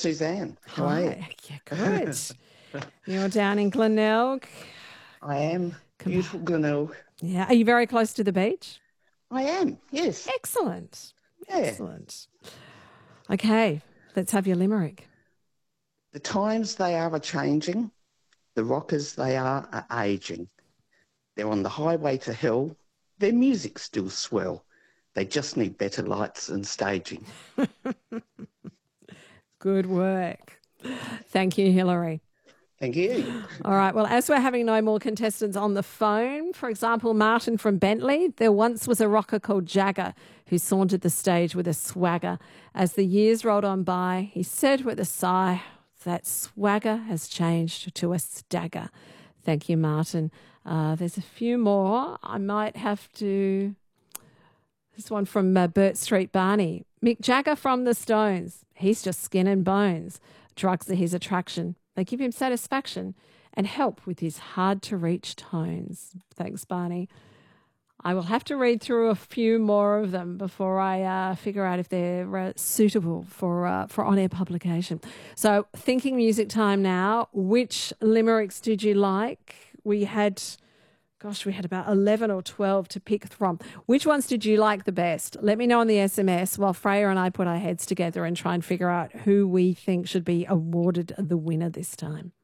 Suzanne, how are you? Hi. Yeah, good. You're down in Glenelg. I am. Beautiful Glenelg. Yeah. Are you very close to the beach? I am, yes. Excellent. Yeah. Excellent. Okay, let's have your limerick. The times they are a-changing, the rockers they are ageing. They're on the highway to hell, their music's still swell. They just need better lights and staging. Good work. Thank you, Hillary. Thank you. All right. Well, as we're having no more contestants on the phone, for example, Martin from Bentley, there once was a rocker called Jagger who sauntered the stage with a swagger. As the years rolled on by, he said with a sigh, that swagger has changed to a stagger. Thank you, Martin. There's a few more. I might have to... This one from Burt Street Barney. Mick Jagger from the Stones. He's just skin and bones. Drugs are his attraction. They give him satisfaction and help with his hard-to-reach tones. Thanks, Barney. I will have to read through a few more of them before I figure out if they're suitable for on-air publication. So, thinking music time now. Which limericks did you like? We had about 11 or 12 to pick from. Which ones did you like the best? Let me know on the SMS while Freya and I put our heads together and try and figure out who we think should be awarded the winner this time.